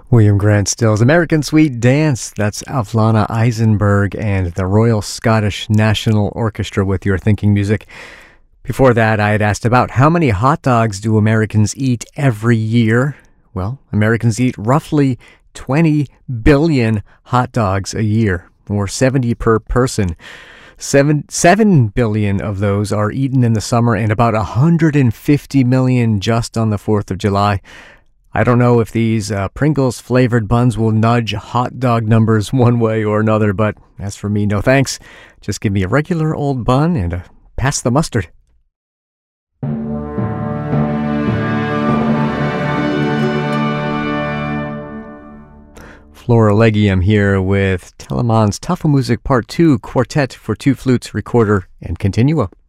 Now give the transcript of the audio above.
William Grant Stills' American Sweet Dance. That's Avlana Eisenberg and the Royal Scottish National Orchestra with your thinking music. Before that, I had asked about how many hot dogs do Americans eat every year? Well, Americans eat roughly 20 billion hot dogs a year, or 70 per person. 7 billion of those are eaten in the summer and about 150 million just on the 4th of July. I don't know if these Pringles flavored buns will nudge hot dog numbers one way or another, but as for me, no thanks. Just give me a regular old bun and pass the mustard. Flora Legium here with Telemann's Tafelmusik Part 2 Quartet for two flutes, recorder, and continua.